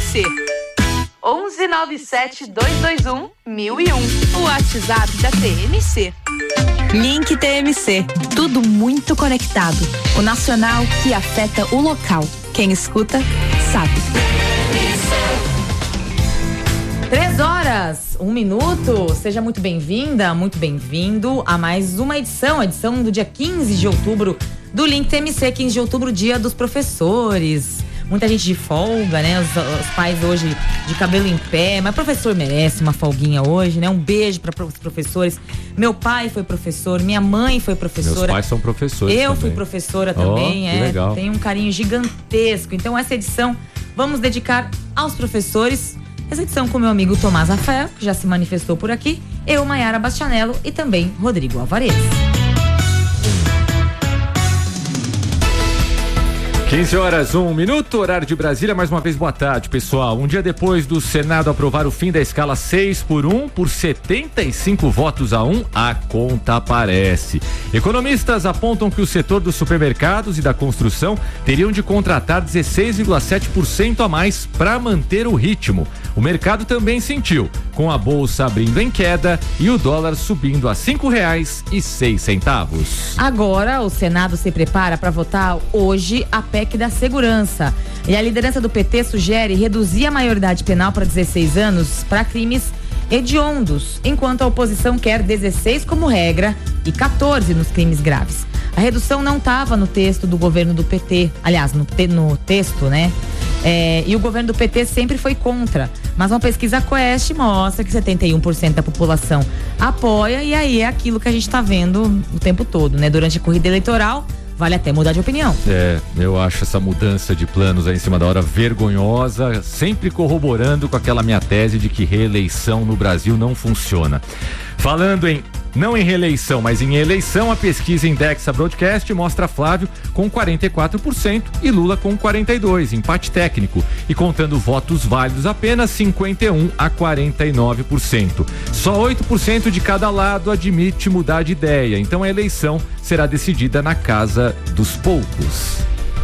TMC. 1197-221-1001. O WhatsApp da TMC. Link TMC. Tudo muito conectado. O nacional que afeta o local. Quem escuta, sabe. 3h01. Seja muito bem-vinda, muito bem-vindo a mais uma edição, a edição do dia 15 de outubro do Link TMC, 15 de outubro, dia dos professores. Muita gente de folga, né? Os pais hoje de cabelo em pé, mas professor merece uma folguinha hoje, né? Um beijo para os professores. Meu pai foi professor, minha mãe foi professora. Meus pais são professores Eu também. fui professora também, que legal. Tenho um carinho gigantesco. Então essa edição vamos dedicar aos professores. Essa edição com meu amigo Tomás Rafael, que já se manifestou por aqui, eu, Maiara Bastianello e também Rodrigo Alvarez. 15h01, horário de Brasília. Mais uma vez, boa tarde, pessoal. Um dia depois do Senado aprovar o fim da escala 6x1 por 75 votos a 1, a conta aparece. Economistas apontam que o setor dos supermercados e da construção teriam de contratar 16,7% a mais para manter o ritmo. O mercado também sentiu, com a bolsa abrindo em queda e o dólar subindo a R$5,06. Agora, o Senado se prepara para votar hoje a PEC da segurança. E a liderança do PT sugere reduzir a maioridade penal para 16 anos para crimes hediondos, enquanto a oposição quer 16 como regra e 14 nos crimes graves. A redução não estava no texto do governo do PT, aliás, no texto, né? E o governo do PT sempre foi contra, mas uma pesquisa Quest mostra que 71% da população apoia, e aí é aquilo que a gente está vendo o tempo todo, né? Durante a corrida eleitoral, vale até mudar de opinião. Eu acho essa mudança de planos aí em cima da hora vergonhosa, sempre corroborando com aquela minha tese de que reeleição no Brasil não funciona. Falando não em reeleição, mas em eleição, a pesquisa Indexa Broadcast mostra Flávio com 44% e Lula com 42%, empate técnico. E contando votos válidos, apenas 51% a 49%. Só 8% de cada lado admite mudar de ideia, então a eleição será decidida na casa dos poucos.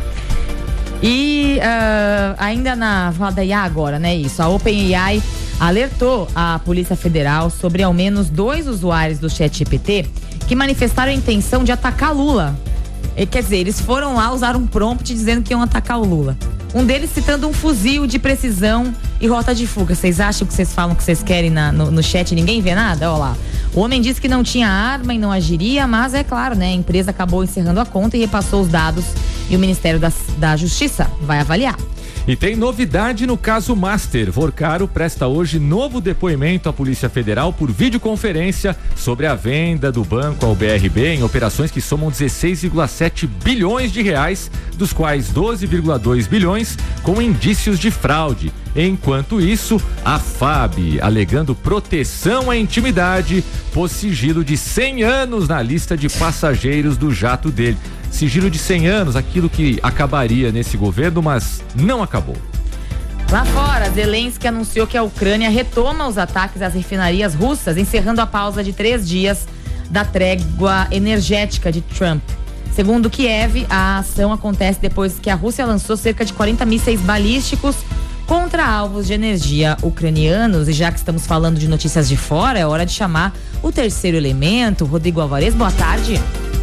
E ainda falar da IA agora, né? Isso, a OpenAI alertou a Polícia Federal sobre ao menos 2 usuários do ChatGPT que manifestaram a intenção de atacar Lula. Quer dizer, eles foram lá usar um prompt dizendo que iam atacar o Lula. Um deles citando um fuzil de precisão e rota de fuga. Vocês acham que vocês falam que vocês querem no chat e ninguém vê nada? Olha lá. O homem disse que não tinha arma e não agiria, mas é claro, né? A empresa acabou encerrando a conta e repassou os dados e o Ministério da Justiça vai avaliar. E tem novidade no caso Master. Vorcaro presta hoje novo depoimento à Polícia Federal por videoconferência sobre a venda do banco ao BRB em operações que somam 16,7 bilhões de reais, dos quais 12,2 bilhões com indícios de fraude. Enquanto isso, a FAB, alegando proteção à intimidade, pôs sigilo de 100 anos na lista de passageiros do jato dele. Sigilo de 100 anos, aquilo que acabaria nesse governo, mas não acabou. Lá fora, Zelensky anunciou que a Ucrânia retoma os ataques às refinarias russas, encerrando a pausa de 3 dias da trégua energética de Trump. Segundo Kiev, a ação acontece depois que a Rússia lançou cerca de 40 mísseis balísticos contra alvos de energia ucranianos. E já que estamos falando de notícias de fora, é hora de chamar o terceiro elemento, Rodrigo Alvarez. Boa tarde.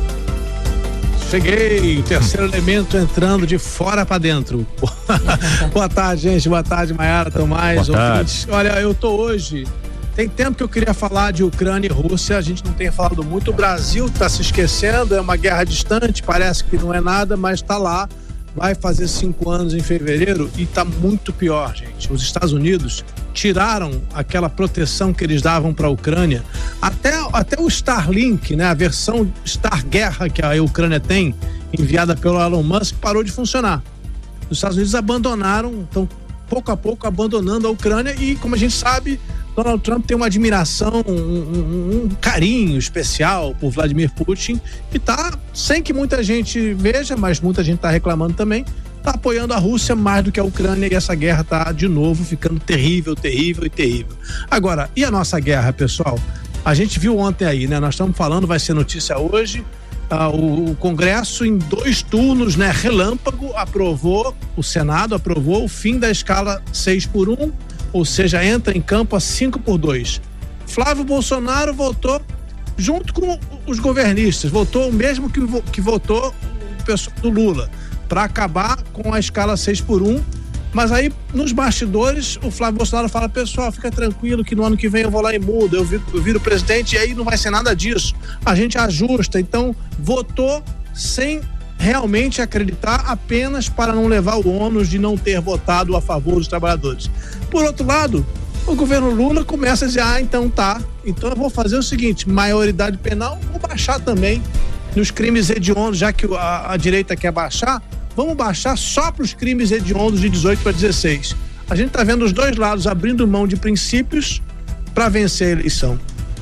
Cheguei, o terceiro elemento entrando de fora para dentro. Boa tarde, gente. Boa tarde, Maiara, Tomás. Olha, eu tô hoje. Tem tempo que eu queria falar de Ucrânia e Rússia, a gente não tem falado muito. O Brasil tá se esquecendo, é uma guerra distante, parece que não é nada, mas tá lá. Vai fazer 5 anos em fevereiro e tá muito pior, gente. Os Estados Unidos tiraram aquela proteção que eles davam para a Ucrânia. Até o Starlink, né, a versão Star Guerra que a Ucrânia tem, enviada pelo Elon Musk, parou de funcionar. Os Estados Unidos abandonaram, estão pouco a pouco abandonando a Ucrânia e, como a gente sabe, Donald Trump tem uma admiração, um carinho especial por Vladimir Putin, que tá, sem que muita gente veja, mas muita gente tá reclamando também, tá apoiando a Rússia mais do que a Ucrânia, e essa guerra tá de novo ficando terrível, terrível e terrível. Agora, e a nossa guerra, pessoal? A gente viu ontem aí, né? Nós estamos falando, vai ser notícia hoje, O Congresso, em 2 turnos, né, relâmpago, o Senado aprovou o fim da escala 6x1, ou seja, entra em campo a 5x2. Flávio Bolsonaro votou junto com os governistas, votou o mesmo que votou o pessoal do Lula, para acabar com a escala 6x1. Mas aí, nos bastidores, o Flávio Bolsonaro fala: pessoal, fica tranquilo que no ano que vem eu vou lá e mudo, eu viro presidente e aí não vai ser nada disso. A gente ajusta. Então, votou sem realmente acreditar, apenas para não levar o ônus de não ter votado a favor dos trabalhadores. Por outro lado, o governo Lula começa a dizer: então tá, então eu vou fazer o seguinte, maioridade penal, vou baixar também nos crimes hediondos, já que a direita quer baixar. Vamos baixar só para os crimes hediondos de 18 para 16. A gente está vendo os dois lados abrindo mão de princípios para vencer a eleição.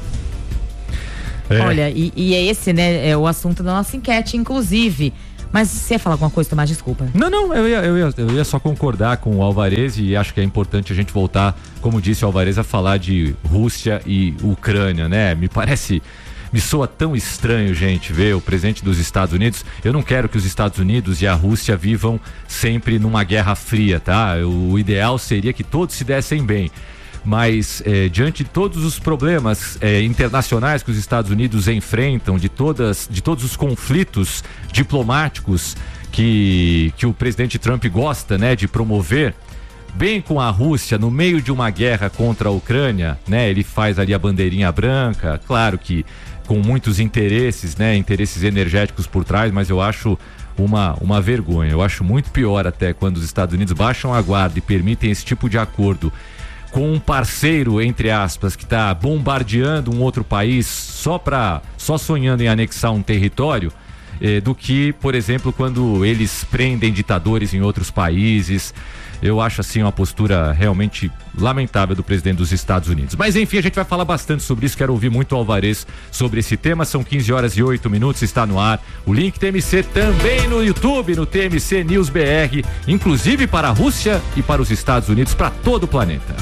Olha, e é esse, né, é o assunto da nossa enquete, inclusive. Mas você ia falar alguma coisa, Tomás? Desculpa. Não, eu ia só concordar com o Alvarez e acho que é importante a gente voltar, como disse o Alvarez, a falar de Rússia e Ucrânia, né? Me soa tão estranho, gente, ver o presidente dos Estados Unidos. Eu não quero que os Estados Unidos e a Rússia vivam sempre numa guerra fria, tá? O ideal seria que todos se dessem bem. Mas diante de todos os problemas internacionais que os Estados Unidos enfrentam, de todos os conflitos diplomáticos que o presidente Trump gosta, né, de promover, bem com a Rússia no meio de uma guerra contra a Ucrânia, né? Ele faz ali a bandeirinha branca, claro que com muitos interesses, né? Interesses energéticos por trás, mas eu acho uma vergonha. Eu acho muito pior até quando os Estados Unidos baixam a guarda e permitem esse tipo de acordo com um parceiro, entre aspas, que está bombardeando um outro país só sonhando em anexar um território, do que, por exemplo, quando eles prendem ditadores em outros países. Eu acho assim uma postura realmente lamentável do presidente dos Estados Unidos. Mas enfim, a gente vai falar bastante sobre isso. Quero ouvir muito o Alvarez sobre esse tema. São 15h08, está no ar o Link TMC também no YouTube, no TMC News BR, inclusive para a Rússia e para os Estados Unidos, para todo o planeta.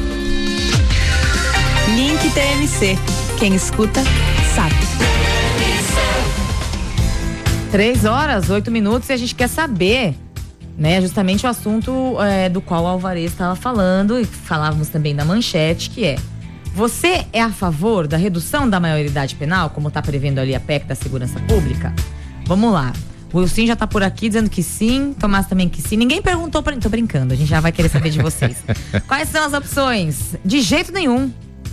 Link TMC. Quem escuta, sabe. 3h08 e a gente quer saber, né, justamente o assunto do qual o Alvarez estava falando, e falávamos também da manchete, que é: você é a favor da redução da maioridade penal, como está prevendo ali a PEC da Segurança Pública? Vamos lá. O Wilson já está por aqui dizendo que sim, Tomás também que sim. Ninguém perguntou pra... Tô brincando, a gente já vai querer saber de vocês. Quais são as opções? De jeito nenhum.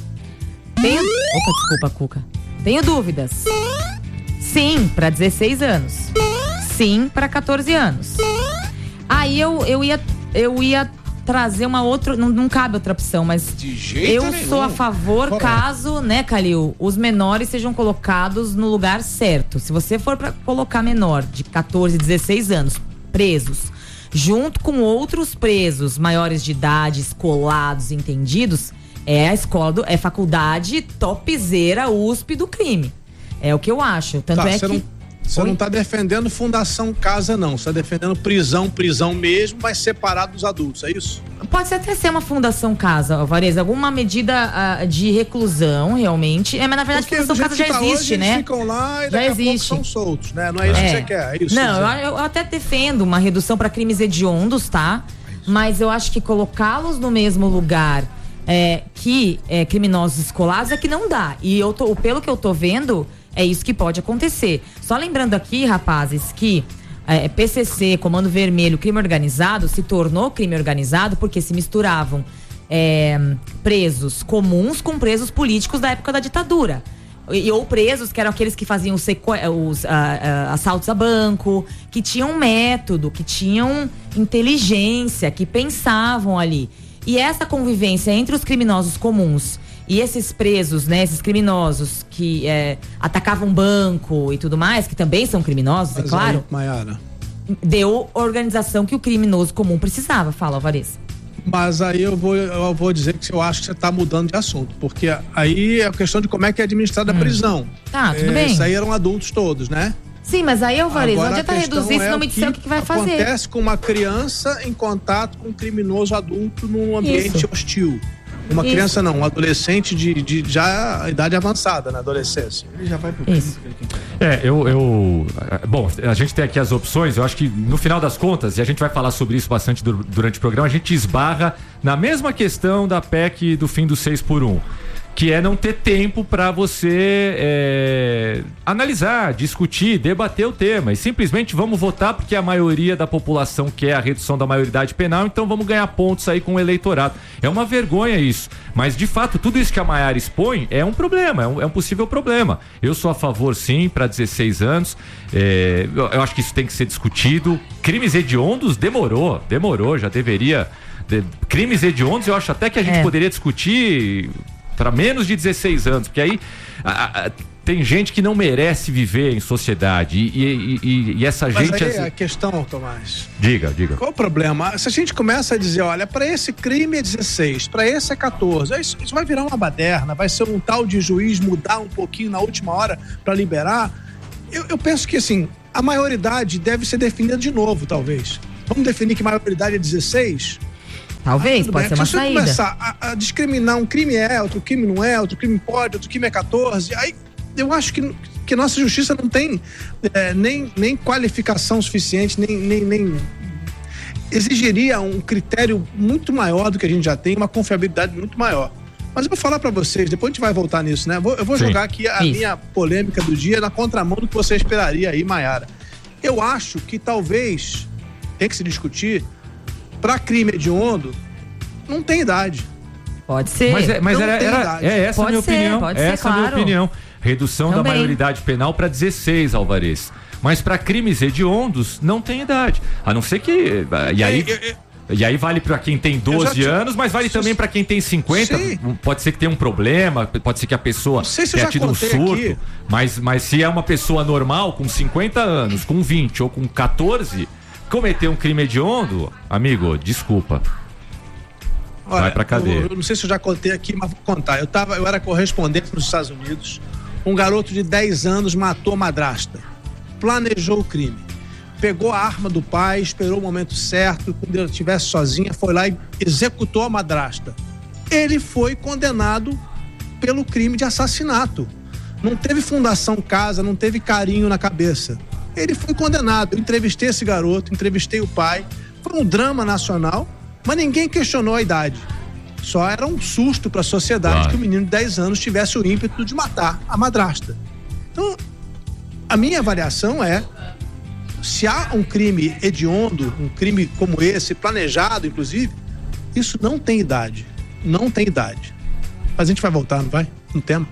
Opa, desculpa, Cuca. Tenho dúvidas. Sim, para 16 anos. Sim, para 14 anos. Aí eu ia trazer uma outra, não cabe outra opção, mas eu sou a favor caso, né, Calil, os menores sejam colocados no lugar certo. Se você for para colocar menor de 14, 16 anos presos, junto com outros presos maiores de idade, escolados, entendidos, é a escola, é faculdade topzera USP do crime. É o que eu acho. Tanto Você não está defendendo Fundação Casa, não. Você está defendendo prisão mesmo, mas separado dos adultos, é isso? Pode até ser uma Fundação Casa, Alvarez. Alguma medida de reclusão, realmente. Mas na verdade, a Fundação Casa já existe, hoje, né? Eles ficam lá e daqui a pouco são soltos, né? Não é isso que você quer, é isso? Não, eu até defendo uma redução para crimes hediondos, tá? Mas eu acho que colocá-los no mesmo lugar que criminosos escolares é que não dá. E pelo que eu tô vendo, é isso que pode acontecer. Só lembrando aqui, rapazes, que PCC, Comando Vermelho, crime organizado, se tornou crime organizado porque se misturavam presos comuns com presos políticos da época da ditadura. Ou presos que eram aqueles que faziam os assaltos a banco, que tinham método, que tinham inteligência, que pensavam ali. E essa convivência entre os criminosos comuns e esses presos, né, esses criminosos que atacavam banco e tudo mais, que também são criminosos, mas é claro, aí, Maiara, deu a organização que o criminoso comum precisava. Fala, Alvarez. Mas aí eu vou dizer que eu acho que você está mudando de assunto, porque aí é a questão de como é que é administrada a prisão. Tá, tudo bem. Isso aí eram adultos todos, né? Sim, mas aí, Alvarez, não adianta reduzir se não me disser o que vai fazer. Acontece com uma criança em contato com um criminoso adulto num ambiente hostil. Uma criança não, um adolescente de já idade avançada, na adolescência. Ele já vai pro crime. Bom, a gente tem aqui as opções, eu acho que no final das contas, e a gente vai falar sobre isso bastante durante o programa, a gente esbarra na mesma questão da PEC do fim do 6x1. Que é não ter tempo para você analisar, discutir, debater o tema. E simplesmente vamos votar porque a maioria da população quer a redução da maioridade penal, então vamos ganhar pontos aí com o eleitorado. É uma vergonha isso. Mas, de fato, tudo isso que a Maiara expõe é um problema, é um possível problema. Eu sou a favor, sim, para 16 anos. Eu acho que isso tem que ser discutido. Crimes hediondos demorou, já deveria. Crimes hediondos eu acho até que a gente poderia discutir para menos de 16 anos, porque aí tem gente que não merece viver em sociedade e essa gente... Mas aí a questão, Tomás... Diga. Qual o problema? Se a gente começa a dizer, olha, para esse crime é 16, para esse é 14, isso vai virar uma baderna, vai ser um tal de juiz mudar um pouquinho na última hora para liberar. Eu penso que, assim, a maioridade deve ser definida de novo, talvez. Vamos definir que maioridade é 16... Talvez, pode ser uma saída. Se você começar a discriminar, um crime outro crime não é, outro crime pode, outro crime é 14, aí eu acho que nossa justiça não tem nem qualificação suficiente, nem exigiria um critério muito maior do que a gente já tem, uma confiabilidade muito maior. Mas eu vou falar pra vocês, depois a gente vai voltar nisso, né? Eu vou jogar aqui a minha polêmica do dia na contramão do que você esperaria aí, Maiara. Eu acho que talvez tem que se discutir. Para crime hediondo, não tem idade. Pode ser. Mas essa a minha opinião. Essa é a minha opinião. Redução da maioridade penal para 16, Alvarez. Mas para crimes hediondos, não tem idade. A não ser que... E aí vale para quem tem 12 anos, mas vale também para quem tem 50. Sim. Pode ser que tenha um problema, pode ser que a pessoa tenha tido um surto. Mas se é uma pessoa normal, com 50 anos, com 20 ou com 14... cometer um crime hediondo, amigo, desculpa. Olha, vai pra cadeia. Eu não sei se eu já contei aqui, mas vou contar. Eu era correspondente nos Estados Unidos. Um garoto de 10 anos matou a madrasta. Planejou o crime. Pegou a arma do pai, esperou o momento certo, quando ele estivesse sozinha, foi lá e executou a madrasta. Ele foi condenado pelo crime de assassinato. Não teve fundação casa, não teve carinho na cabeça. Ele foi condenado. Eu entrevistei esse garoto, entrevistei o pai. Foi um drama nacional, mas ninguém questionou a idade. Só era um susto para a sociedade que o menino de 10 anos tivesse o ímpeto de matar a madrasta. Então, a minha avaliação é: se há um crime hediondo, um crime como esse, planejado, inclusive, isso não tem idade. Não tem idade. Mas a gente vai voltar, não vai? No tema.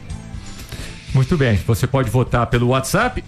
Muito bem, você pode votar pelo WhatsApp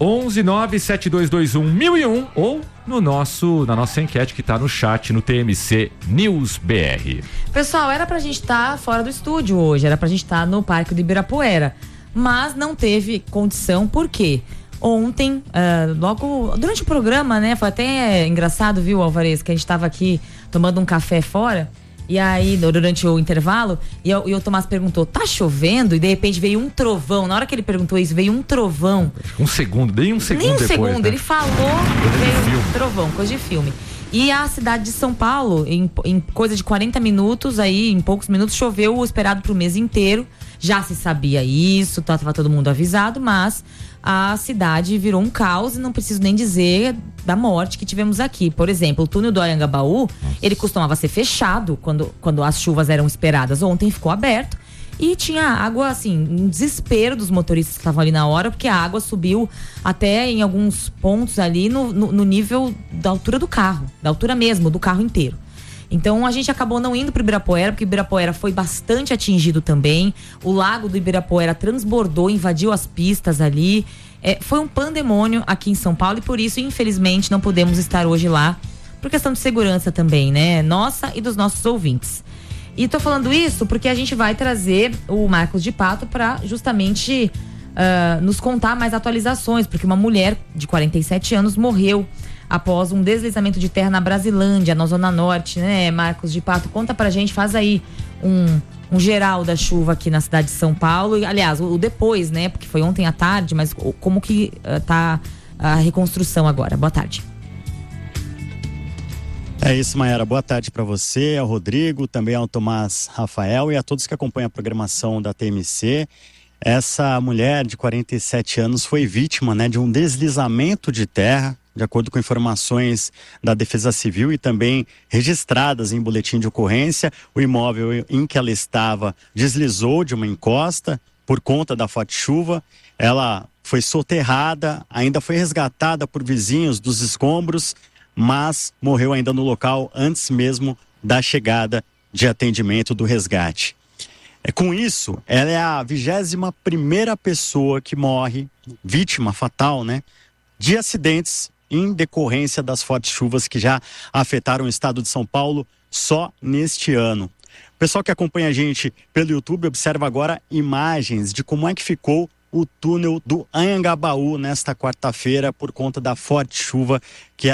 11972211001 ou na nossa enquete que está no chat no TMC News BR. Pessoal, era pra gente estar fora do estúdio hoje, era pra gente estar no Parque do Ibirapuera, mas não teve condição, por quê? Ontem, logo durante o programa, né, foi até engraçado, viu, Alvarez, que a gente estava aqui tomando um café fora. E aí, durante o intervalo, e o Tomás perguntou, tá chovendo? E de repente veio um trovão. Na hora que ele perguntou isso, veio um trovão. Nem um segundo depois. Né? Ele falou, veio um trovão, coisa de filme. E a cidade de São Paulo, em coisa de 40 minutos, aí, em poucos minutos, choveu o esperado pro mês inteiro. Já se sabia isso, tava todo mundo avisado, mas a cidade virou um caos e não preciso nem dizer da morte que tivemos aqui. Por exemplo, o túnel do Anhangabaú, ele costumava ser fechado quando as chuvas eram esperadas. Ontem ficou aberto e tinha água, assim, um desespero dos motoristas que estavam ali na hora, porque a água subiu até em alguns pontos ali no nível da altura do carro, da altura mesmo, do carro inteiro. Então a gente acabou não indo para o Ibirapuera, porque o Ibirapuera foi bastante atingido também. O lago do Ibirapuera transbordou, invadiu as pistas ali. Foi um pandemônio aqui em São Paulo e por isso, infelizmente, não podemos estar hoje lá, por questão de segurança também, né? Nossa e dos nossos ouvintes. E tô falando isso porque a gente vai trazer o Marcos de Pato para justamente nos contar mais atualizações, porque uma mulher de 47 anos morreu após um deslizamento de terra na Brasilândia, na Zona Norte, né, Marcos de Pato? Conta pra gente, faz aí um geral da chuva aqui na cidade de São Paulo. E, aliás, o depois, né, porque foi ontem à tarde, mas como que tá a reconstrução agora? Boa tarde. É isso, Mayara. Boa tarde para você, ao Rodrigo, também ao Tomás Rafael e a todos que acompanham a programação da TMC. Essa mulher de 47 anos foi vítima, de um deslizamento de terra, de acordo com informações da Defesa Civil e também registradas em boletim de ocorrência. O imóvel em que ela estava deslizou de uma encosta por conta da forte chuva. Ela foi soterrada, ainda foi resgatada por vizinhos dos escombros, mas morreu ainda no local antes mesmo da chegada de atendimento do resgate. Com isso, ela é a 21ª pessoa que morre, vítima fatal, de acidentes em decorrência das fortes chuvas que já afetaram o estado de São Paulo só neste ano. O pessoal que acompanha a gente pelo YouTube observa agora imagens de como é que ficou o túnel do Anhangabaú nesta quarta-feira por conta da forte chuva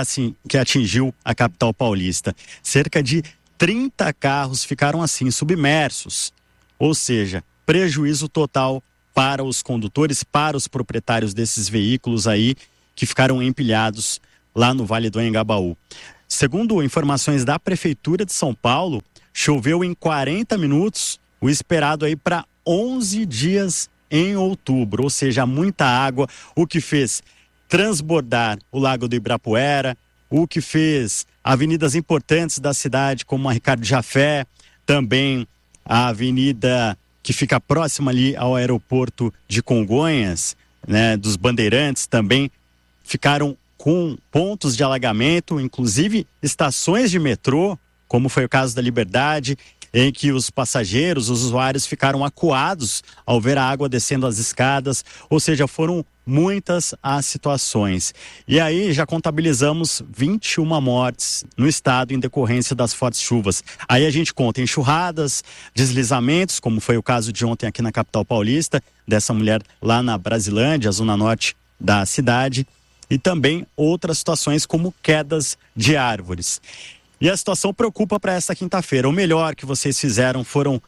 que atingiu a capital paulista. Cerca de 30 carros ficaram assim, submersos, ou seja, prejuízo total para os condutores, para os proprietários desses veículos aí que ficaram empilhados lá no Vale do Anhangabaú. Segundo informações da Prefeitura de São Paulo, choveu em 40 minutos, o esperado aí para 11 dias em outubro, ou seja, muita água, o que fez transbordar o Lago do Ibirapuera, o que fez avenidas importantes da cidade, como a Ricardo Jafé, também a avenida que fica próxima ali ao aeroporto de Congonhas, dos Bandeirantes, também ficaram com pontos de alagamento, inclusive estações de metrô, como foi o caso da Liberdade, em que os passageiros, os usuários ficaram acuados ao ver a água descendo as escadas, ou seja, foram muitas as situações. E aí já contabilizamos 21 mortes no estado em decorrência das fortes chuvas. Aí a gente conta enxurradas, deslizamentos, como foi o caso de ontem aqui na capital paulista, dessa mulher lá na Brasilândia, zona norte da cidade, e também outras situações como quedas de árvores. E a situação preocupa para esta quinta-feira. O melhor que vocês fizeram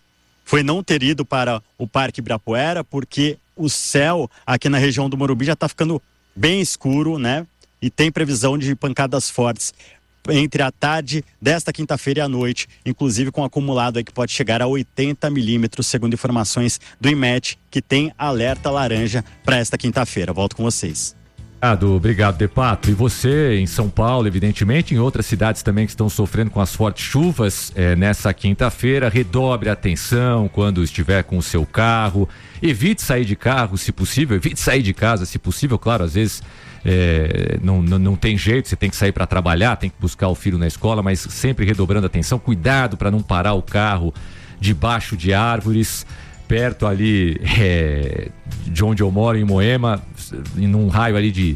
foi não ter ido para o Parque Ibirapuera, porque o céu aqui na região do Morumbi já está ficando bem escuro, E tem previsão de pancadas fortes entre a tarde desta quinta-feira e a noite, inclusive com acumulado aí que pode chegar a 80 milímetros, segundo informações do IMET, que tem alerta laranja para esta quinta-feira. Volto com vocês. Obrigado, De Pato. E você em São Paulo, evidentemente, em outras cidades também que estão sofrendo com as fortes chuvas, nessa quinta-feira, redobre a atenção quando estiver com o seu carro, evite sair de carro se possível, evite sair de casa se possível, claro, às vezes não tem jeito, você tem que sair para trabalhar, tem que buscar o filho na escola, mas sempre redobrando a atenção, cuidado para não parar o carro debaixo de árvores, perto ali de onde eu moro, em Moema, num raio ali de,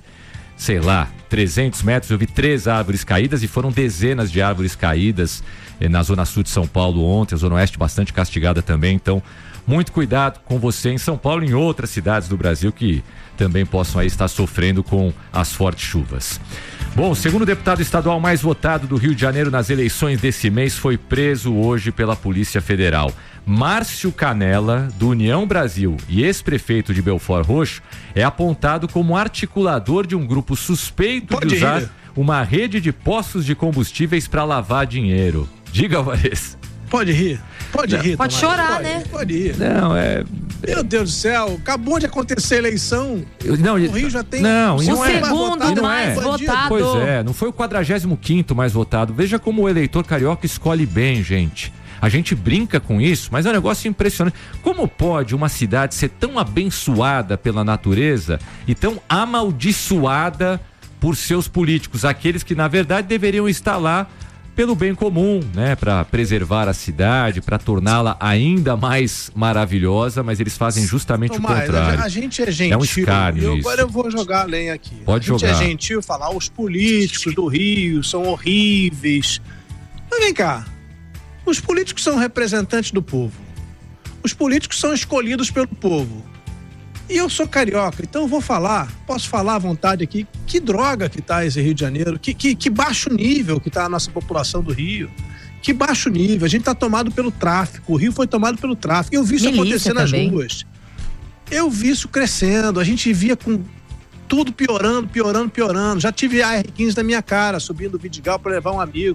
300 metros, eu vi 3 árvores caídas e foram dezenas de árvores caídas na zona sul de São Paulo ontem, a zona oeste bastante castigada também, então muito cuidado com você em São Paulo e em outras cidades do Brasil que também possam aí estar sofrendo com as fortes chuvas. Bom, o segundo deputado estadual mais votado do Rio de Janeiro nas eleições desse mês foi preso hoje pela Polícia Federal. Márcio Canella, do União Brasil e ex-prefeito de Belford Roxo, é apontado como articulador de um grupo suspeito de usar uma rede de postos de combustíveis para lavar dinheiro. Diga, Vanessa. Pode rir. Pode rir. Pode chorar, né? Pode rir. Não, Meu Deus do céu, acabou de acontecer a eleição. O Rio já tem... Não, o segundo mais votado. Pois não foi o 45º mais votado. Veja como o eleitor carioca escolhe bem, gente. A gente brinca com isso, mas é um negócio impressionante. Como pode uma cidade ser tão abençoada pela natureza e tão amaldiçoada por seus políticos? Aqueles que, na verdade, deveriam estar lá pelo bem comum, para preservar a cidade, para torná-la ainda mais maravilhosa, mas eles fazem justamente o contrário. A gente é gentil. É um escárnio isso. Agora eu vou jogar a lenha aqui. Pode jogar. A gente é gentil falar, os políticos do Rio são horríveis. Mas vem cá, os políticos são representantes do povo. Os políticos são escolhidos pelo povo. E eu sou carioca, então eu posso falar à vontade aqui, que droga que tá esse Rio de Janeiro, que baixo nível que tá a nossa população do Rio, que baixo nível, a gente tá tomado pelo tráfico, o Rio foi tomado pelo tráfico, eu vi isso acontecer nas ruas, eu vi isso crescendo, a gente via com tudo piorando, já tive a R15 na minha cara, subindo o Vidigal para levar um amigo,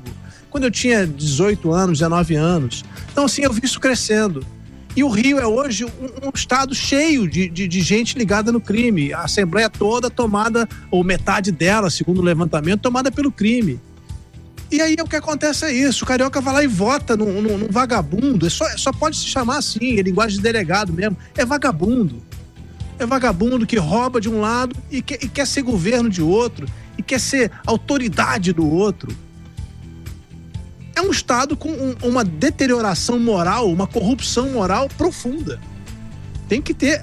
quando eu tinha 18 anos, 19 anos. Então, assim, eu vi isso crescendo. E o Rio é hoje um estado cheio de gente ligada no crime. A Assembleia toda tomada, ou metade dela, segundo o levantamento, tomada pelo crime. E aí o que acontece é isso, o carioca vai lá e vota num vagabundo, só pode se chamar assim, é linguagem de delegado mesmo, é vagabundo. É vagabundo que rouba de um lado e quer ser governo de outro, e quer ser autoridade do outro. É um estado com uma deterioração moral, uma corrupção moral profunda. Tem que ter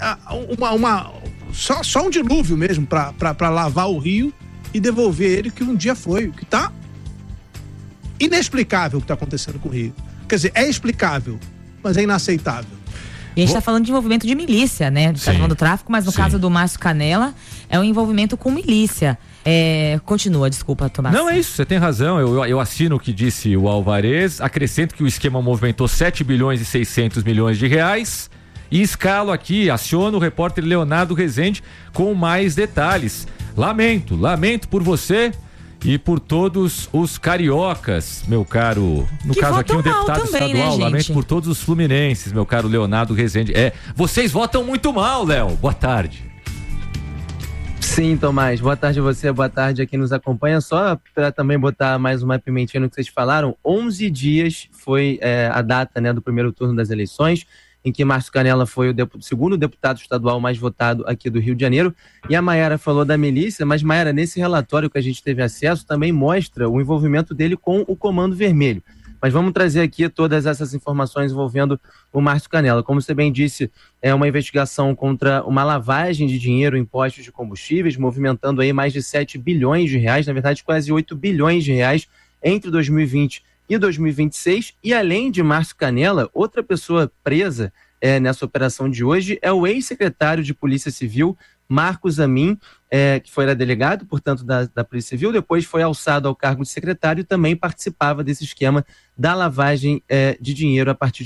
só um dilúvio mesmo para lavar o Rio e devolver ele que um dia foi, que tá inexplicável o que está acontecendo com o Rio. Quer dizer, é explicável, mas é inaceitável. E a gente está falando de envolvimento de milícia, né? Está falando do tráfico, mas no caso do Márcio Canella, é um envolvimento com milícia. Continua, desculpa, Tomás. Não, é isso, você tem razão. Eu assino o que disse o Alvarez, acrescento que o esquema movimentou 7 bilhões e 600 milhões de reais e escalo aqui, aciono o repórter Leonardo Rezende com mais detalhes. Lamento por você e por todos os cariocas, meu caro, no caso aqui um deputado também, estadual, né, lamento por todos os fluminenses, meu caro Leonardo Rezende. Vocês votam muito mal, Léo. Boa tarde. Sim, Tomás, boa tarde a você, boa tarde a quem nos acompanha. Só para também botar mais uma pimentinha no que vocês falaram, 11 dias foi a data, né, do primeiro turno das eleições, em que Márcio Canella foi o segundo deputado estadual mais votado aqui do Rio de Janeiro. E a Maiara falou da milícia, mas Maiara, nesse relatório que a gente teve acesso, também mostra o envolvimento dele com o Comando Vermelho. Mas vamos trazer aqui todas essas informações envolvendo o Márcio Canella. Como você bem disse, é uma investigação contra uma lavagem de dinheiro em postos de combustíveis, movimentando aí mais de 7 bilhões de reais, na verdade quase 8 bilhões de reais entre 2020 e 2026. E além de Márcio Canella, outra pessoa presa nessa operação de hoje é o ex-secretário de Polícia Civil, Marcos Amin, que era delegado, portanto, da Polícia Civil, depois foi alçado ao cargo de secretário e também participava desse esquema da lavagem de dinheiro a partir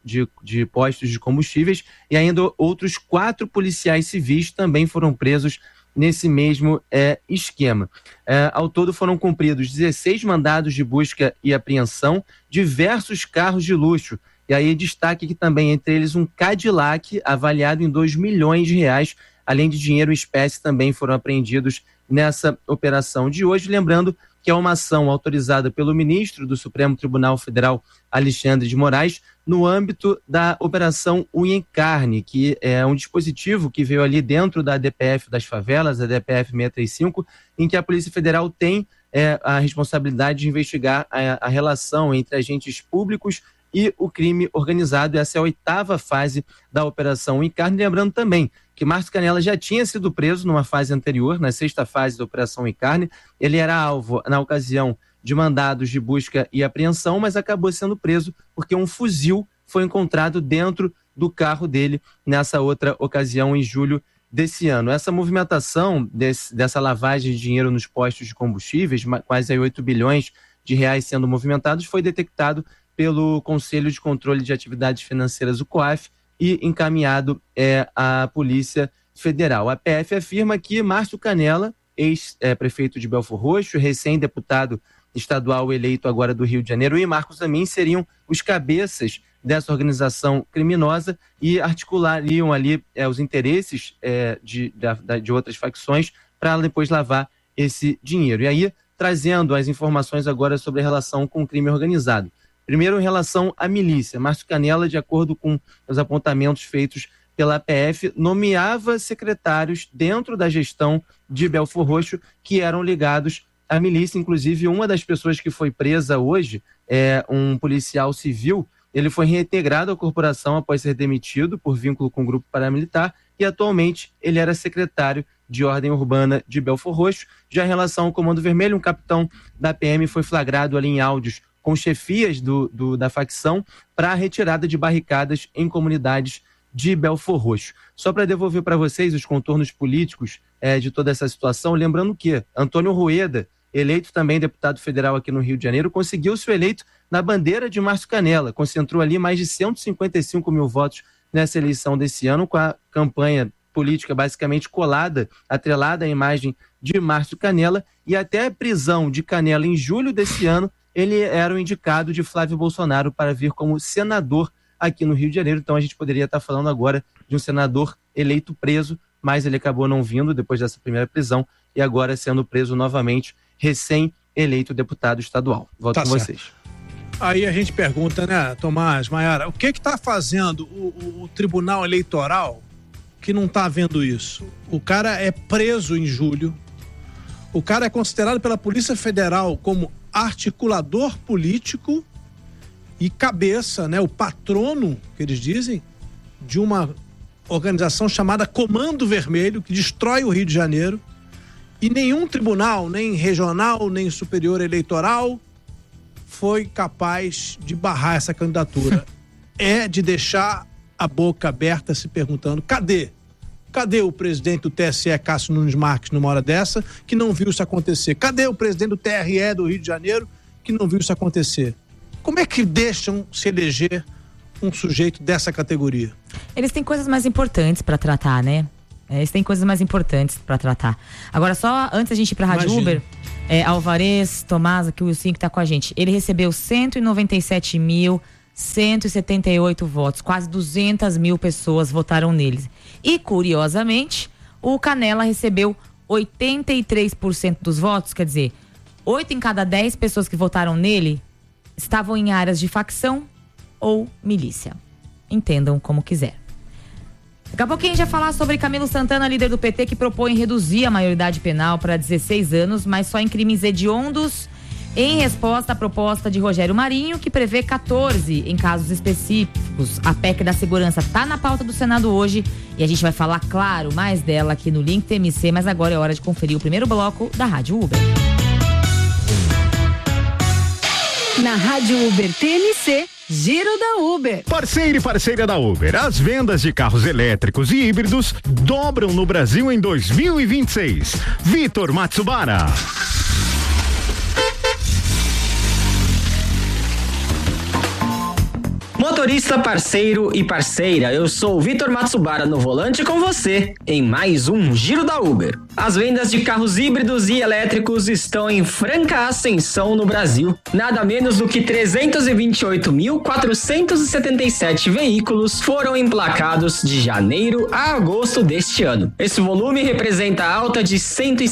de postos de combustíveis, e ainda outros 4 policiais civis também foram presos nesse mesmo esquema. Ao todo foram cumpridos 16 mandados de busca e apreensão, diversos carros de luxo, e aí destaque que também entre eles um Cadillac avaliado em 2 milhões de reais, além de dinheiro em espécie também foram apreendidos nessa operação de hoje. Lembrando que é uma ação autorizada pelo ministro do Supremo Tribunal Federal, Alexandre de Moraes, no âmbito da Operação Unha em Carne, que é um dispositivo que veio ali dentro da DPF das favelas, a DPF 635, em que a Polícia Federal tem a responsabilidade de investigar a relação entre agentes públicos e o crime organizado. Essa é a 8ª fase da Operação Unha em Carne. Lembrando também que Márcio Canella já tinha sido preso numa fase anterior, na 6ª fase da Operação Unha em Carne. Ele era alvo, na ocasião, de mandados de busca e apreensão, mas acabou sendo preso porque um fuzil foi encontrado dentro do carro dele nessa outra ocasião, em julho desse ano. Essa movimentação dessa lavagem de dinheiro nos postos de combustíveis, quase 8 bilhões de reais sendo movimentados, foi detectado pelo Conselho de Controle de Atividades Financeiras, o COAF, e encaminhado à Polícia Federal. A PF afirma que Márcio Canella, ex-prefeito de Belfor Roxo, recém-deputado estadual eleito agora do Rio de Janeiro, e Marcos Amin seriam os cabeças dessa organização criminosa e articulariam ali os interesses de outras facções para depois lavar esse dinheiro. E aí, trazendo as informações agora sobre a relação com o crime organizado. Primeiro, em relação à milícia, Márcio Canella, de acordo com os apontamentos feitos pela APF, nomeava secretários dentro da gestão de Belfor Roxo que eram ligados à milícia. Inclusive, uma das pessoas que foi presa hoje é um policial civil. Ele foi reintegrado à corporação após ser demitido por vínculo com o grupo paramilitar e atualmente ele era secretário de ordem urbana de Belfor Roxo. Já em relação ao Comando Vermelho, um capitão da PM foi flagrado ali em áudios com chefias da facção para a retirada de barricadas em comunidades de Belfor Roxo. Só para devolver para vocês os contornos políticos de toda essa situação, lembrando que Antônio Rueda, eleito também deputado federal aqui no Rio de Janeiro, conseguiu ser eleito na bandeira de Márcio Canella, concentrou ali mais de 155 mil votos nessa eleição desse ano, com a campanha política basicamente atrelada à imagem de Márcio Canella, e até a prisão de Canella em julho desse ano ele era o indicado de Flávio Bolsonaro para vir como senador aqui no Rio de Janeiro. Então a gente poderia estar falando agora de um senador eleito preso, mas ele acabou não vindo depois dessa primeira prisão e agora sendo preso novamente, recém-eleito deputado estadual. Volto com vocês. Aí a gente pergunta, né, Tomás, Maiara, o que está fazendo o Tribunal Eleitoral que não está vendo isso? O cara é preso em julho, o cara é considerado pela Polícia Federal como articulador político e cabeça, né, o patrono, que eles dizem, de uma organização chamada Comando Vermelho, que destrói o Rio de Janeiro, e nenhum tribunal, nem regional, nem superior eleitoral, foi capaz de barrar essa candidatura. É de deixar a boca aberta se perguntando, cadê o presidente do TSE, Cássio Nunes Marques, numa hora dessa, que não viu isso acontecer? Cadê o presidente do TRE do Rio de Janeiro, que não viu isso acontecer? Como é que deixam se eleger um sujeito dessa categoria? Eles têm coisas mais importantes para tratar, né? Eles têm coisas mais importantes para tratar. Agora, só antes da gente ir pra Rádio Uber, Alvarez, Tomás, aqui o Wilson que tá com a gente, ele recebeu 197.178 votos, quase 200 mil pessoas votaram nele. E, curiosamente, o Canela recebeu 83% dos votos, quer dizer, 8 em cada 10 pessoas que votaram nele estavam em áreas de facção ou milícia. Entendam como quiser. Daqui a pouquinho a gente vai falar sobre Camilo Santana, líder do PT, que propõe reduzir a maioridade penal para 16 anos, mas só em crimes hediondos, em resposta à proposta de Rogério Marinho, que prevê 14 em casos específicos. A PEC da segurança está na pauta do Senado hoje e a gente vai falar, claro, mais dela aqui no Link TMC, mas agora é hora de conferir o primeiro bloco da Rádio Uber. Na Rádio Uber TMC, Giro da Uber. Parceiro e parceira da Uber, as vendas de carros elétricos e híbridos dobram no Brasil em 2026. Vitor Matsubara. Motorista, parceiro e parceira, eu sou o Vitor Matsubara no volante com você em mais um Giro da Uber. As vendas de carros híbridos e elétricos estão em franca ascensão no Brasil. Nada menos do que 328.477 veículos foram emplacados de janeiro a agosto deste ano. Esse volume representa alta de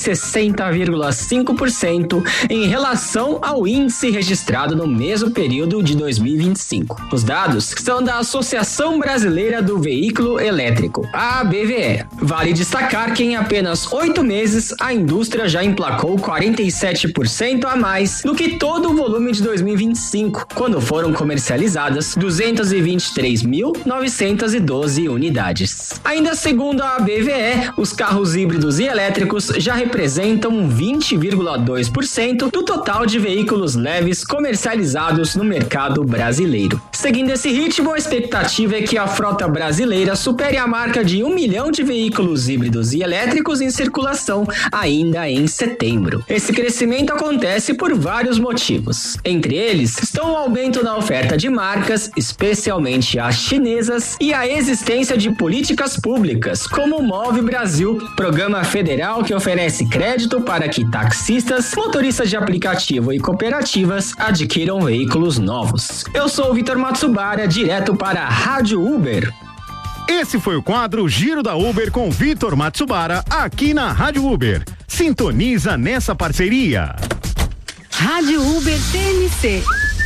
160,5% em relação ao índice registrado no mesmo período de 2025. Os dados são da Associação Brasileira do Veículo Elétrico, a ABVE. Vale destacar que em apenas 8 meses a indústria já emplacou 47% a mais do que todo o volume de 2025, quando foram comercializadas 223.912 unidades. Ainda segundo a ABVE, os carros híbridos e elétricos já representam 20,2% do total de veículos leves comercializados no mercado brasileiro. Seguindo esse ritmo, a expectativa é que a frota brasileira supere a marca de 1 milhão de veículos híbridos e elétricos em circulação ainda em setembro. Esse crescimento acontece por vários motivos. Entre eles estão o aumento na oferta de marcas, especialmente as chinesas, e a existência de políticas públicas, como o Move Brasil, programa federal que oferece crédito para que taxistas, motoristas de aplicativo e cooperativas adquiram veículos novos. Eu sou o Vitor Matsubara, direto para a Rádio Uber. Esse foi o quadro Giro da Uber com Vitor Matsubara, aqui na Rádio Uber. Sintoniza nessa parceria. Rádio Uber TMC.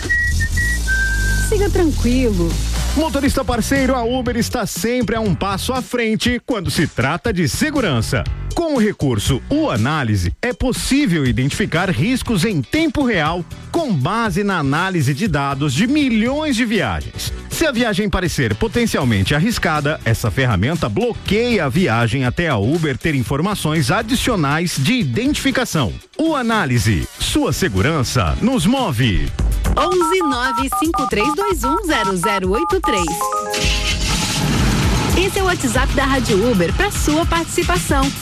Siga tranquilo. Motorista parceiro, a Uber está sempre a um passo à frente quando se trata de segurança. Com o recurso U-Análise, é possível identificar riscos em tempo real com base na análise de dados de milhões de viagens. Se a viagem parecer potencialmente arriscada, essa ferramenta bloqueia a viagem até a Uber ter informações adicionais de identificação. U-Análise, sua segurança nos move. 11953210083. Esse é o WhatsApp da Rádio Uber para sua participação.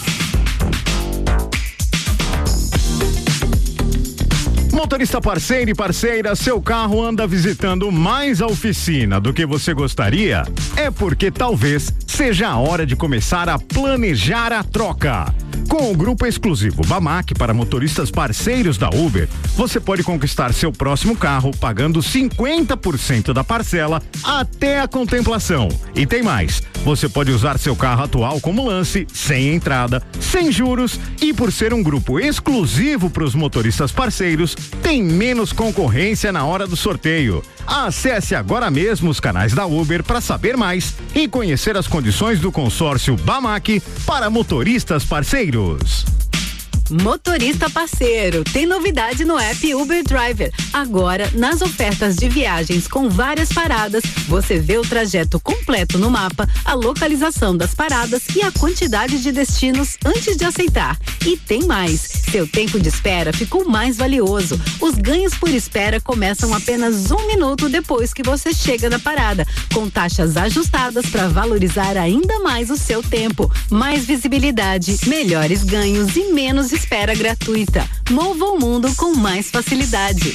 Motorista parceiro e parceira, seu carro anda visitando mais a oficina do que você gostaria? É porque talvez seja a hora de começar a planejar a troca. Com Com o grupo exclusivo Bamac para motoristas parceiros da Uber, você pode conquistar seu próximo carro pagando 50% da parcela até a contemplação. E tem mais, você pode usar seu carro atual como lance, sem entrada, sem juros, e por ser um grupo exclusivo para os motoristas parceiros, tem menos concorrência na hora do sorteio. Acesse agora mesmo os canais da Uber para saber mais e conhecer as condições do consórcio Bamac para motoristas parceiros. Motorista parceiro, tem novidade no app Uber Driver. Agora, nas ofertas de viagens com várias paradas, você vê o trajeto completo no mapa, a localização das paradas e a quantidade de destinos antes de aceitar. E tem mais, seu tempo de espera ficou mais valioso. Os ganhos por espera começam apenas 1 minuto depois que você chega na parada, com taxas ajustadas para valorizar ainda mais o seu tempo. Mais visibilidade, melhores ganhos e menos espera gratuita. Mova o mundo com mais facilidade.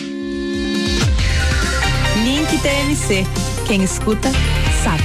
Link TMC. Quem escuta, sabe.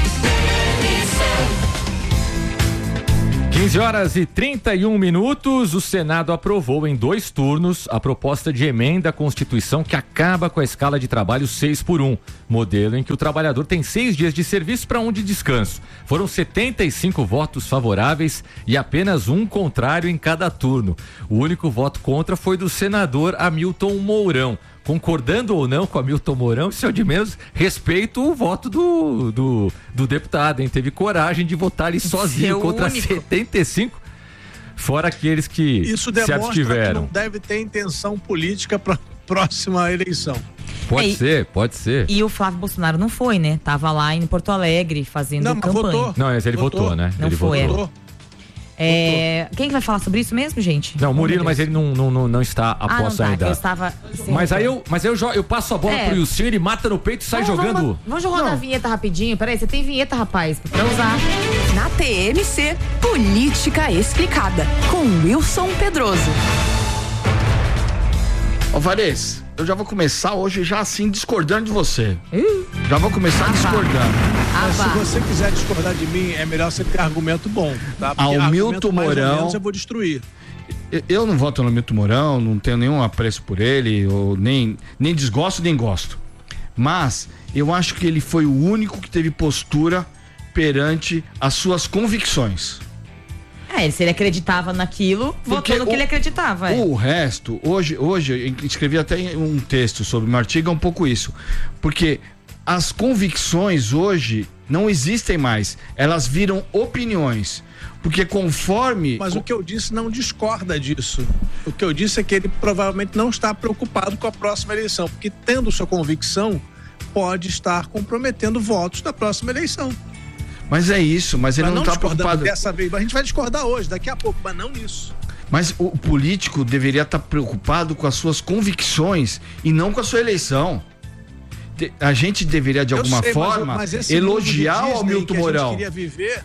15h31. O Senado aprovou em 2 turnos a proposta de emenda à Constituição que acaba com a escala de trabalho 6x1, modelo em que o trabalhador tem 6 dias de serviço para 1 de descanso. Foram 75 votos favoráveis e apenas 1 contrário em cada turno. O único voto contra foi do senador Hamilton Mourão. Concordando ou não com Hamilton Mourão, isso é o de menos, respeito o voto do deputado, hein? Teve coragem de votar ali sozinho contra único. 75, fora aqueles que isso se abstiveram. Isso demonstra que não deve ter intenção política para a próxima eleição. Pode ser. E o Flávio Bolsonaro não foi, né? Tava lá em Porto Alegre fazendo campanha. Votou. Não, mas ele votou, né? Não ele foi, votou. Quem que vai falar sobre isso mesmo, gente? Não, Murilo, mas ele não está após ainda. Eu estava mas aí eu passo a bola pro Wilson, ele mata no peito e sai jogando. Vamos jogar a vinheta rapidinho. Peraí, você tem vinheta, rapaz, pra usar. Na TMC, Política Explicada, com Wilson Pedroso. Ô Varese, eu já vou começar hoje já assim discordando de você. Já vou começar discordando. Mas se você quiser discordar de mim, é melhor você ter argumento bom, tá? Porque ao Milton Mourão, eu vou destruir. Eu não voto no Milton Mourão, não tenho nenhum apreço por ele, ou nem desgosto, nem gosto. Mas eu acho que ele foi o único que teve postura perante as suas convicções. Se ele acreditava naquilo, votou no que ele acreditava. O resto, hoje eu escrevi até um texto sobre o artigo, é um pouco isso. Porque as convicções hoje não existem mais, elas viram opiniões. Porque conforme... Mas o que eu disse não discorda disso. O que eu disse é que ele provavelmente não está preocupado com a próxima eleição, porque tendo sua convicção, pode estar comprometendo votos da próxima eleição. Mas é isso, mas ele não está preocupado. Dessa vez, a gente vai discordar hoje, daqui a pouco, mas não nisso. Mas o político deveria estar preocupado com as suas convicções e não com a sua eleição. A gente deveria, de alguma forma, elogiar o Hamilton Mourão. A gente queria viver.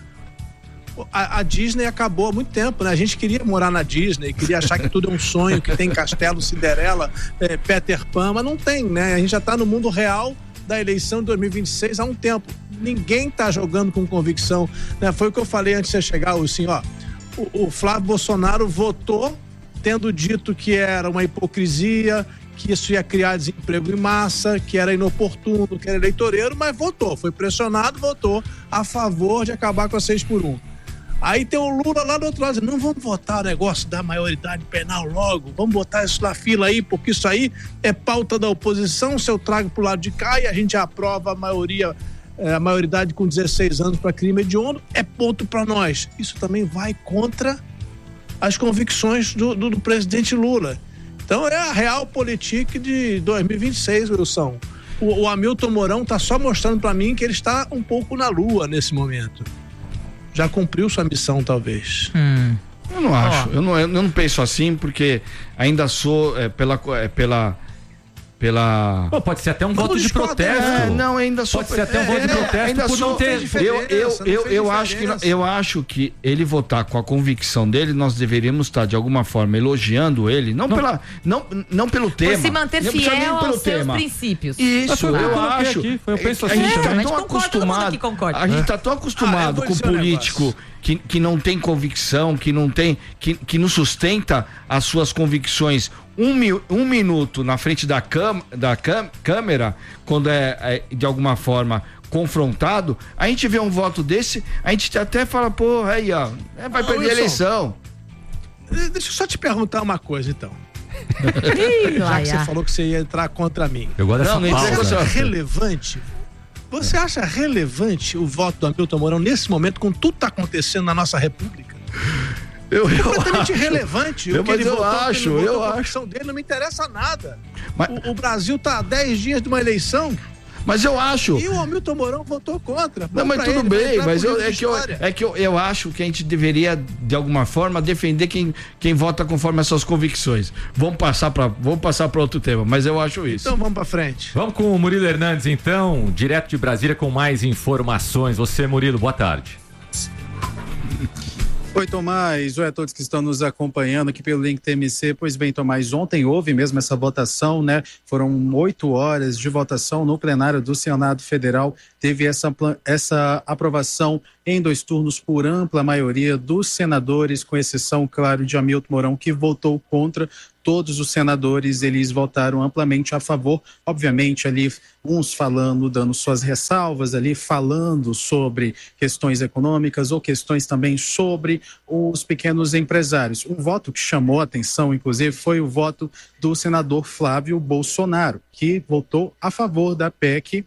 A Disney acabou há muito tempo, né? A gente queria morar na Disney, queria achar que tudo é um sonho, que tem Castelo, Cinderela, Peter Pan, mas não tem, né? A gente já está no mundo real da eleição de 2026 há um tempo. Ninguém está jogando com convicção, né? Foi o que eu falei antes de você chegar, assim, ó. O Flávio Bolsonaro votou tendo dito que era uma hipocrisia, que isso ia criar desemprego em massa, que era inoportuno, que era eleitoreiro, mas votou, foi pressionado, votou a favor de acabar com a 6x1. Aí tem o Lula lá do outro lado, dizendo, não vamos votar o negócio da maioridade penal logo, vamos botar isso na fila aí, porque isso aí é pauta da oposição, se eu trago pro lado de cá e a gente aprova a maioridade com 16 anos para crime hediondo, é ponto para nós. Isso também vai contra as convicções do presidente Lula. Então é a realpolitik de 2026, Wilson. O Hamilton Mourão está só mostrando para mim que ele está um pouco na lua nesse momento. Já cumpriu sua missão, talvez. Eu não acho. Eu não penso assim, porque ainda sou Pô, pode ser até um voto de protesto. Não, ainda só pode ser até um voto de protesto ainda por não ter. Eu acho que ele votar com a convicção dele, nós deveríamos estar de alguma forma elogiando ele, não pelo tema. Por se manter fiel aos seus princípios. Isso, eu acho. Eu penso assim. A gente tá tão acostumado. A gente tá tão acostumado com o político que não tem convicção, que não sustenta as suas convicções um minuto na frente da câmera, quando é de alguma forma confrontado, a gente vê um voto desse, a gente até fala, pô, aí ó, vai perder a eleição. Deixa eu só te perguntar uma coisa, então. Já que você falou que você ia entrar contra mim. Eu gosto dessa pausa. Relevante? Você acha relevante o voto do Hamilton Mourão nesse momento, com tudo que está acontecendo na nossa república? Completamente irrelevante. Eu acho. Dele não me interessa nada. O Brasil está há 10 dias de uma eleição. Mas eu acho. E o Hamilton Mourão votou contra. Não, mas tudo bem, mas eu acho que a gente deveria, de alguma forma, defender quem vota conforme as suas convicções. Vamos passar para outro tema, mas eu acho isso. Então vamos para frente. Vamos com o Murilo Hernandes, então, direto de Brasília com mais informações. Você, Murilo, boa tarde. Oi, Tomás. Oi a todos que estão nos acompanhando aqui pelo Link TMC. Pois bem, Tomás, ontem houve mesmo essa votação, né? Foram 8 horas de votação no plenário do Senado Federal. Teve essa aprovação em 2 turnos por ampla maioria dos senadores, com exceção, claro, de Hamilton Mourão, que votou contra. Todos os senadores, eles votaram amplamente a favor, obviamente ali uns falando, dando suas ressalvas ali, falando sobre questões econômicas ou questões também sobre os pequenos empresários. Um voto que chamou a atenção, inclusive, foi o voto do senador Flávio Bolsonaro, que votou a favor da PEC,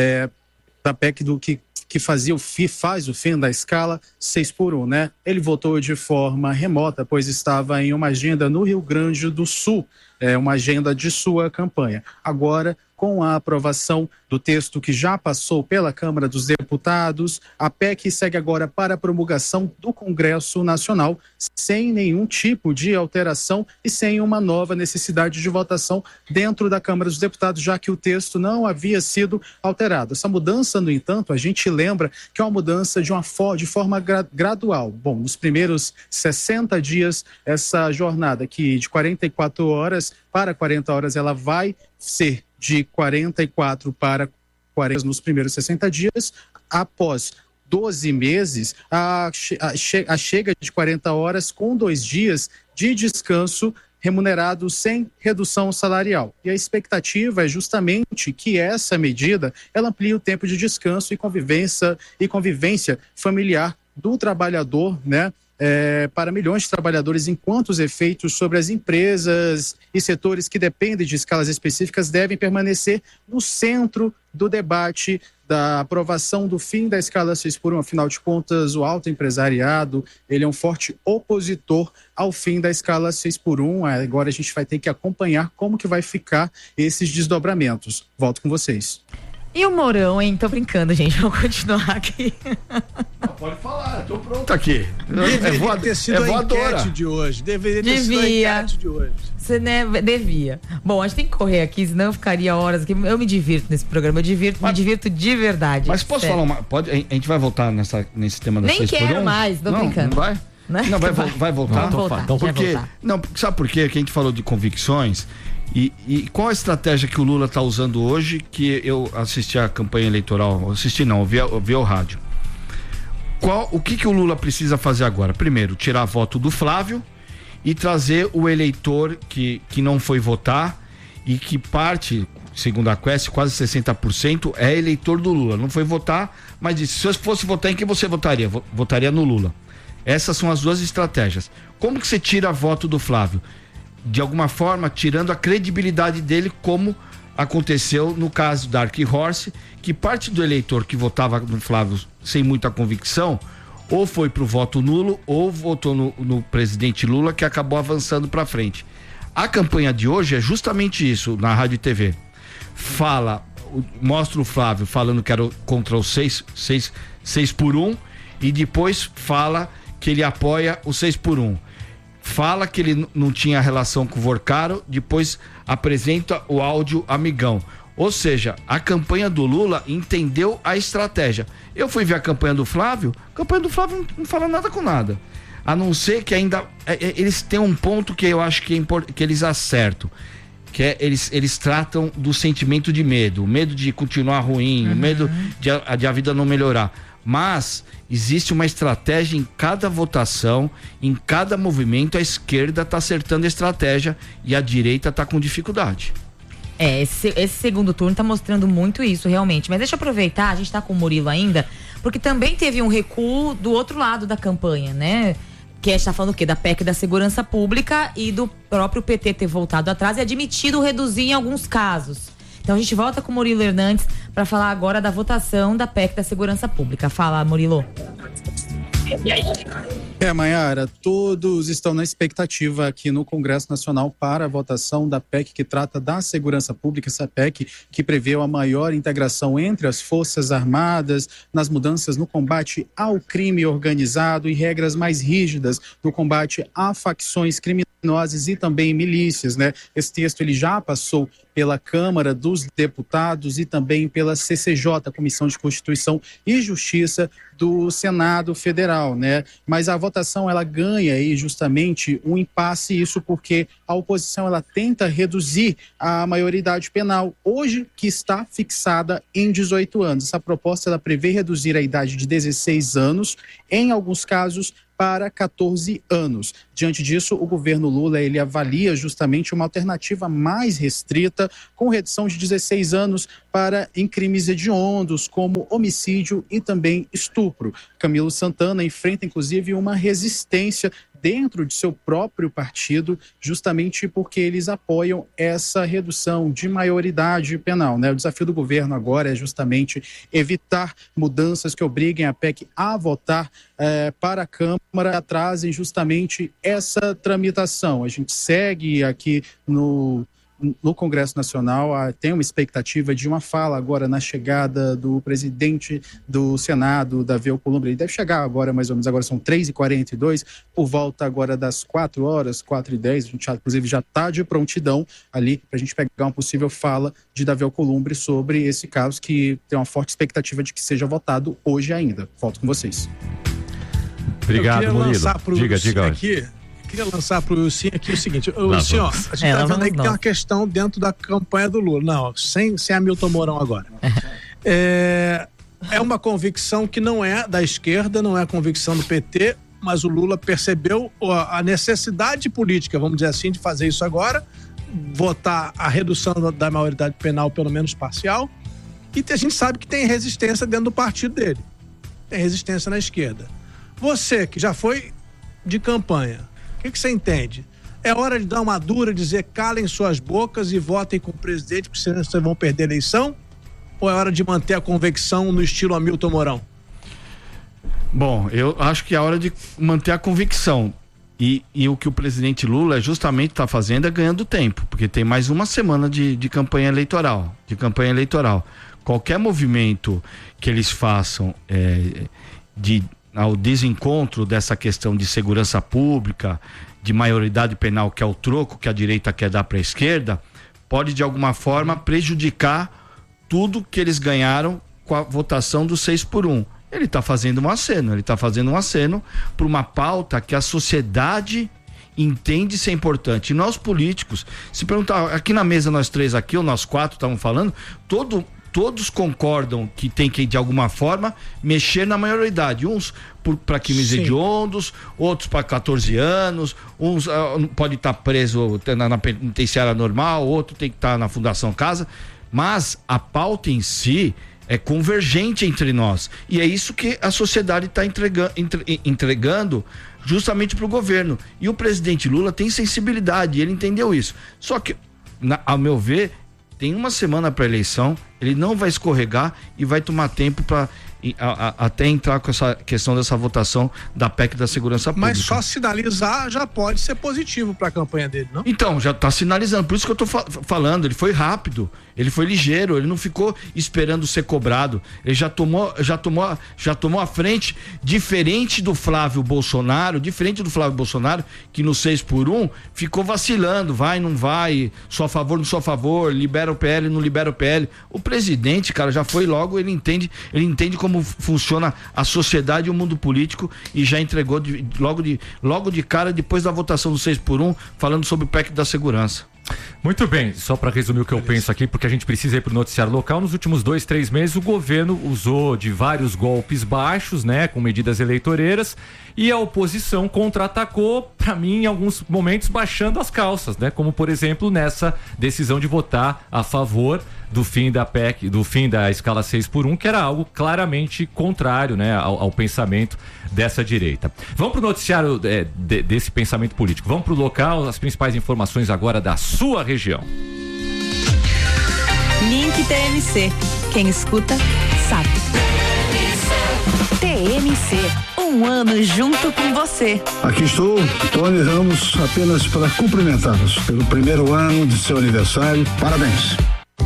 que faz o fim da escala 6x1, né? Ele votou de forma remota, pois estava em uma agenda no Rio Grande do Sul, uma agenda de sua campanha. Agora, com a aprovação do texto que já passou pela Câmara dos Deputados, a PEC segue agora para a promulgação do Congresso Nacional, sem nenhum tipo de alteração e sem uma nova necessidade de votação dentro da Câmara dos Deputados, já que o texto não havia sido alterado. Essa mudança, no entanto, a gente lembra que é uma mudança de forma gradual. Bom, nos primeiros 60 dias, essa jornada aqui de 44 horas para 40 horas, ela vai ser de 44 para 40 nos primeiros 60 dias. Após 12 meses, a chega de 40 horas com 2 dias de descanso remunerado sem redução salarial. E a expectativa é justamente que essa medida ela amplie o tempo de descanso e convivência familiar do trabalhador, né? Para milhões de trabalhadores, enquanto os efeitos sobre as empresas e setores que dependem de escalas específicas devem permanecer no centro do debate da aprovação do fim da escala 6x1. Afinal de contas, o alto empresariado, ele é um forte opositor ao fim da escala 6x1. Agora a gente vai ter que acompanhar como que vai ficar esses desdobramentos. Volto com vocês. E o Mourão, hein? Tô brincando, gente. Vamos continuar aqui. Não, pode falar, tô pronto aqui. Deveria ter sido a enquete de hoje. Deveria ter sido a enquete de hoje. Você, né, devia. Bom, a gente tem que correr aqui, senão eu ficaria horas aqui. Eu me divirto nesse programa, me divirto de verdade. Mas posso falar uma... A gente vai voltar nesse tema da 6x1? Nem quero mais, tô brincando. Não vai? Não, vai voltar? Sabe por quê? Que a gente falou de convicções. E qual a estratégia que o Lula está usando hoje, que eu assisti a campanha eleitoral, ouvi o rádio. O que o Lula precisa fazer agora? Primeiro, tirar voto do Flávio e trazer o eleitor que não foi votar e que parte, segundo a Quest, quase 60% é eleitor do Lula. Não foi votar, mas disse, se eu fosse votar, em quem você votaria? Votaria no Lula. Essas são as duas estratégias. Como que você tira voto do Flávio? De alguma forma, tirando a credibilidade dele, como aconteceu no caso da Dark Horse, que parte do eleitor que votava no Flávio sem muita convicção, ou foi pro voto nulo, ou votou no presidente Lula, que acabou avançando para frente. A campanha de hoje é justamente isso, na Rádio e TV. Mostra o Flávio falando que era contra o 6x1 e depois fala que ele apoia o 6x1. fala que ele não tinha relação com o Vorcaro, depois apresenta o áudio amigão. Ou seja, a campanha do Lula entendeu a estratégia. Eu fui ver a campanha do Flávio não fala nada com nada. A não ser que ainda eles têm um ponto que eu acho que que eles acertam, que é eles tratam do sentimento de medo, o medo de continuar ruim, o medo de a vida não melhorar. Mas existe uma estratégia em cada votação, em cada movimento. A esquerda está acertando a estratégia e a direita está com dificuldade. Esse segundo turno está mostrando muito isso, realmente. Mas deixa eu aproveitar, a gente está com o Murilo ainda, porque também teve um recuo do outro lado da campanha, né? Que a gente tá falando o quê? Da PEC da segurança pública e do próprio PT ter voltado atrás e admitido reduzir em alguns casos. Então a gente volta com o Murilo Hernandes para falar agora da votação da PEC da segurança pública. Fala, Murilo. Maiara, todos estão na expectativa aqui no Congresso Nacional para a votação da PEC que trata da segurança pública, essa PEC que prevê a maior integração entre as Forças Armadas, nas mudanças no combate ao crime organizado e regras mais rígidas no combate a facções criminosas e também milícias, né? Esse texto ele já passou pela Câmara dos Deputados e também pela CCJ, Comissão de Constituição e Justiça do Senado Federal, né? Mas a votação ela ganha aí justamente um impasse, isso porque a oposição ela tenta reduzir a maioridade penal, hoje que está fixada em 18 anos. Essa proposta ela prevê reduzir a idade de 16 anos, em alguns casos para 14 anos. Diante disso, o governo Lula ele avalia justamente uma alternativa mais restrita, com redução de 16 anos em crimes hediondos, como homicídio e também estupro. Camilo Santana enfrenta, inclusive, uma resistência dentro de seu próprio partido, justamente porque eles apoiam essa redução de maioridade penal, né? O desafio do governo agora é justamente evitar mudanças que obriguem a PEC a votar para a Câmara, trazem justamente essa tramitação. A gente segue aqui no Congresso Nacional, tem uma expectativa de uma fala agora na chegada do presidente do Senado, Davi Alcolumbre. Ele deve chegar agora, mais ou menos, agora são 3h42, por volta agora das 4h, 4h10, a gente inclusive já está de prontidão ali para a gente pegar uma possível fala de Davi Alcolumbre sobre esse caso, que tem uma forte expectativa de que seja votado hoje ainda. Volto com vocês. Obrigado, Murilo. Diga. Queria lançar para o Wilson aqui o seguinte, Wilson, ó, a gente está vendo aí que tem uma questão dentro da campanha do Lula. Não, sem Hamilton Mourão agora. É uma convicção que não é da esquerda, não é a convicção do PT, mas o Lula percebeu a necessidade política, vamos dizer assim, de fazer isso agora, votar a redução da maioridade penal, pelo menos parcial, e a gente sabe que tem resistência dentro do partido dele. Tem resistência na esquerda. Você, que já foi de campanha, o que você entende? É hora de dar uma dura, dizer calem suas bocas e votem com o presidente, porque senão vocês vão perder a eleição? Ou é hora de manter a convicção no estilo Hamilton Mourão? Bom, eu acho que é hora de manter a convicção. E o que o presidente Lula justamente está fazendo é ganhando tempo, porque tem mais uma semana de campanha eleitoral. Qualquer movimento que eles façam ao desencontro dessa questão de segurança pública, de maioridade penal, que é o troco que a direita quer dar para a esquerda, pode de alguma forma prejudicar tudo que eles ganharam com a votação do 6-1. Ele está fazendo um aceno para uma pauta que a sociedade entende ser importante. E nós políticos, se perguntar, aqui na mesa nós três aqui, ou nós quatro estavam falando, todos concordam que tem que, de alguma forma, mexer na maioridade. Uns para crimes hediondos, outros para 14 anos, uns pode estar preso na penitenciária normal, outro tem que estar na Fundação Casa, mas a pauta em si é convergente entre nós. E é isso que a sociedade está entregando justamente para o governo. E o presidente Lula tem sensibilidade, ele entendeu isso. Só que, ao meu ver, tem uma semana para a eleição, ele não vai escorregar e vai tomar tempo para até entrar com essa questão dessa votação da PEC da segurança pública. Mas só sinalizar já pode ser positivo para a campanha dele, não? Então, já está sinalizando, por isso que eu estou falando, ele foi rápido, ele foi ligeiro, ele não ficou esperando ser cobrado, ele já tomou a frente, diferente do Flávio Bolsonaro, que no 6x1 ficou vacilando, vai, não vai, sou a favor, não sou a favor, libera o PL, não libera o PL. O presidente, cara, já foi logo, ele entende como funciona a sociedade e o mundo político e já entregou logo de cara, depois da votação do 6x1, falando sobre o PEC da segurança. Muito bem, só para resumir o que eu penso aqui, porque a gente precisa ir para o noticiário local. Nos últimos 2-3 meses o governo usou de vários golpes baixos, né, com medidas eleitoreiras, e a oposição contra-atacou, para mim, em alguns momentos baixando as calças, né, como por exemplo nessa decisão de votar a favor do fim da PEC, do fim da escala 6x1, que era algo claramente contrário, né, ao pensamento dessa direita. Vamos para o noticiário desse pensamento político. Vamos para o local, as principais informações agora da sua região. Link TMC. Quem escuta, sabe. TMC. Um ano junto com você. Aqui estou, Tony Ramos, apenas para cumprimentá-los pelo primeiro ano de seu aniversário. Parabéns.